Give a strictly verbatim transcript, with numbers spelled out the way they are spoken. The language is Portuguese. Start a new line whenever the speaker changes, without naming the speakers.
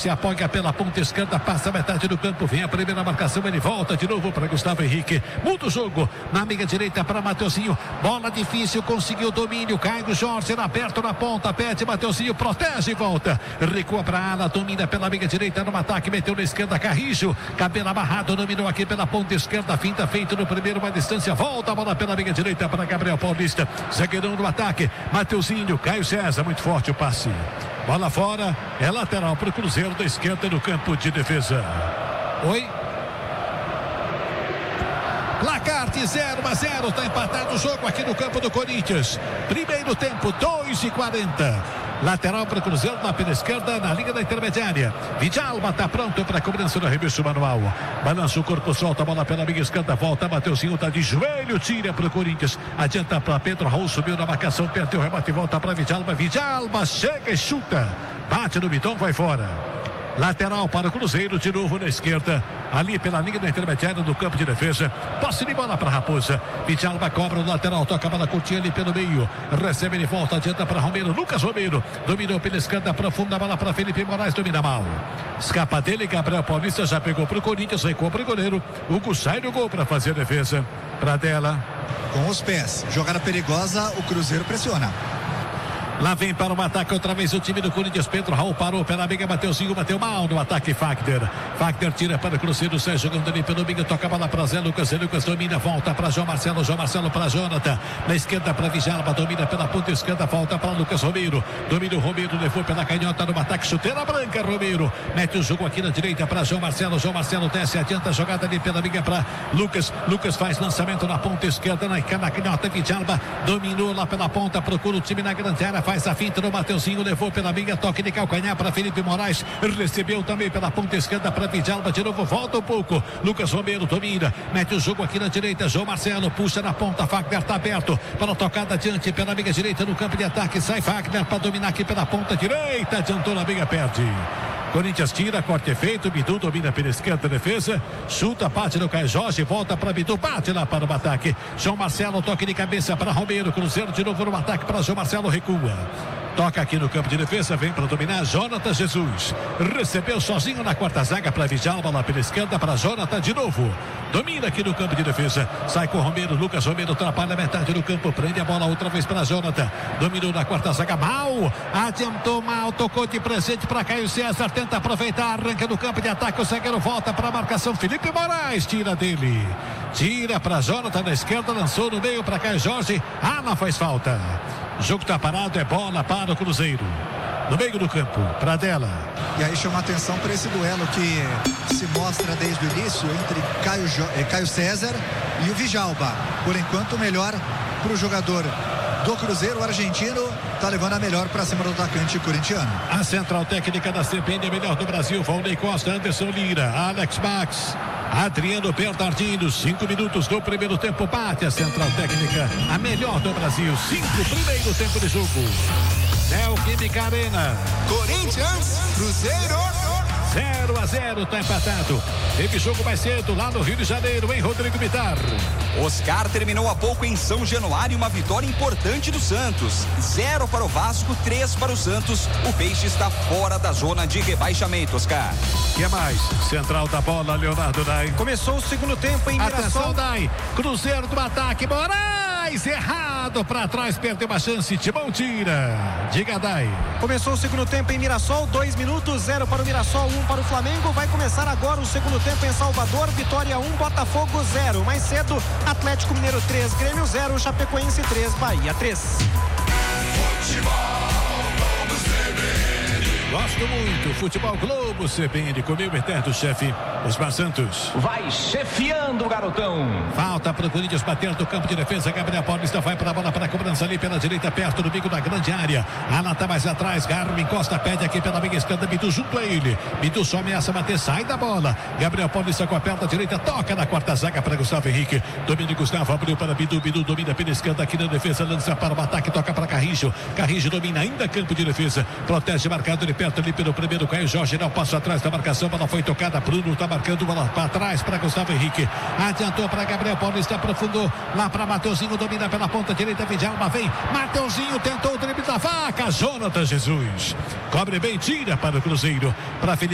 se apoia pela ponta esquerda, passa a metade do campo, vem a primeira marcação, ele volta de novo para Gustavo Henrique, muda o jogo, na amiga direita para Mateuzinho, bola difícil, conseguiu o domínio, cai do Jorge, aperto na ponta, pede Mateuzinho, protege e volta, recua para a ala, domina pela amiga direita no ataque, meteu na esquerda, Carrijo, cabelo amarrado, dominou aqui pela ponta esquerda, finta feito no primeiro, uma distância, volta a bola pela amiga direita para Gabriel Paulista, zagueirão no ataque, Mateuzinho, Caio César, muito forte o passe, bola fora, é lateral para o Cruzeiro da esquerda no campo de defesa. Oi? Placar de zero a zero, está empatado o jogo aqui no campo do Corinthians. Primeiro tempo, dois e quarenta. Lateral para o Cruzeiro na pela esquerda, na linha da intermediária. Vidalba está pronto para a cobrança do arremesso manual. Balança o corpo, solta a bola pela amiga esquerda, volta. Mateuzinho está de joelho, tira para o Corinthians. Adianta para Pedro Raul, subiu na marcação, perdeu o rebate e volta para Vidalba. Vidalba chega e chuta. Bate no bidão, vai fora. Lateral para o Cruzeiro, de novo na esquerda, ali pela linha da intermediária do campo de defesa. Posse de bola para Raposa. Vidalba cobra o lateral, toca a bola curtinha ali pelo meio. Recebe ele, volta, adianta para Romero. Lucas Romero dominou pela esquerda, profunda a bola para Felipe Moraes, domina mal. Escapa dele, Gabriel Paulista já pegou para o Corinthians, recua para o goleiro. Hugo sai do gol para fazer a defesa. Pradella.
Com os pés, jogada perigosa, o Cruzeiro pressiona.
Lá vem para o ataque outra vez o time do Corinthians. Pedro Raul parou pela amiga, Mateuzinho, bateu mal no ataque. Fagner, Fagner tira para o Cruzeiro, sai jogando ali pelo amigo, toca a bola para Zé Lucas, Zé Lucas domina, volta para João Marcelo, João Marcelo para Jonathan, na esquerda para Vidalba, domina pela ponta esquerda, volta para Lucas Romero, domina o Romero, levou pela canhota no ataque, chuteira branca, Romero, mete o jogo aqui na direita para João Marcelo, João Marcelo desce, adianta a jogada ali pela amiga para Lucas, Lucas faz lançamento na ponta esquerda, na, na canhota, Vidalba, dominou lá pela ponta, procura o time na grande área, faz a finta no Mateuzinho, levou pela amiga, toque de calcanhar para Felipe Moraes, recebeu também pela ponta esquerda para Vidalba, de novo volta um pouco, Lucas Romero domina, mete o jogo aqui na direita, João Marcelo puxa na ponta, Fagner está aberto para a tocada adiante pela amiga direita no campo de ataque, sai Fagner para dominar aqui pela ponta direita, adiantou na amiga, perde. Corinthians tira, corte é feito, Bidu domina pela esquerda, defesa, chuta, bate no Caio Jorge, volta para Bidu, bate lá para o ataque, João Marcelo, toque de cabeça para Romero, Cruzeiro de novo no ataque para João Marcelo, recua. Toca aqui no campo de defesa, vem para dominar Jonathan Jesus. Recebeu sozinho na quarta zaga para Vidalba, lá pela esquerda para Jonathan de novo. Domina aqui no campo de defesa. Sai com o Romero, Lucas Romero atrapalha a metade do campo, prende a bola outra vez para Jonathan. Dominou na quarta zaga, mal. Adiantou mal, tocou de presente para Caio César, tenta aproveitar, arranca do campo de ataque, o zagueiro volta para a marcação, Felipe Moraes tira dele. Tira para Jonathan na esquerda, lançou no meio para Caio Jorge. Ah, não faz falta. O jogo está parado, é bola para o Cruzeiro. No meio do campo, Pradella.
E aí chama a atenção para esse duelo que se mostra desde o início entre Caio, jo... Caio César e o Vidalba. Por enquanto, melhor para o jogador do Cruzeiro, o argentino está levando a melhor para cima do atacante corintiano.
A central técnica da C B N é melhor do Brasil, Valnei Costa, Anderson Lira, Alex Max, Adriano Bernardino, cinco minutos do primeiro tempo, bate a central técnica, a melhor do Brasil, cinco, primeiro tempo de jogo. Neoquímica Arena.
Corinthians, Cruzeiro.
zero a zero, tá empatado. Teve jogo mais cedo lá no Rio de Janeiro, em Rodrigo Bitar.
Oscar terminou há pouco em São Januário, uma vitória importante do Santos. Zero para o Vasco, três para o Santos. O Peixe está fora da zona de rebaixamento, Oscar.
O que mais? Central da bola, Leonardo Dai.
Começou o segundo tempo em Mirassol.
Atenção, Dai. Cruzeiro do ataque, Moraes, errado para trás, perdeu uma chance, Timão tira. Diga, Dai.
Começou o segundo tempo em Mirassol, dois minutos, zero para o Mirassol, um para o Flamengo. Vai começar agora o segundo tempo em Salvador, Vitória um, Botafogo zero. Mais cedo, Atlético Mineiro três, Grêmio zero, Chapecoense três, Bahia três.
Gosto muito, Futebol Globo C B N, comigo, eterno chefe, Osmar Santos.
Vai chefiando o garotão.
Falta para o Corinthians bater do campo de defesa, Gabriel Paulista vai para a bola para a cobrança ali pela direita, perto do bico da grande área. Alan tá mais atrás, Garmin Costa pede aqui pela meia esquerda, Bidu junto a ele. Bidu só ameaça bater, sai da bola. Gabriel Paulista com a perna direita, toca na quarta zaga para Gustavo Henrique. Domínio Gustavo, abriu para Bidu, Bidu domina pela esquerda aqui na defesa, lança para o ataque, toca para Carrijo. Carrijo domina ainda campo de defesa, protege marcado ele perto ali pelo primeiro, Caio Jorge não passa atrás da marcação, bola foi tocada, Bruno tá marcando, bola para trás para Gustavo Henrique, adiantou para Gabriel Paulista, aprofundou lá para Mateuzinho, domina pela ponta direita, Vidalba vem, Mateuzinho tentou o drible da vaca, Jonathan Jesus cobre bem, tira para o Cruzeiro, para Felipe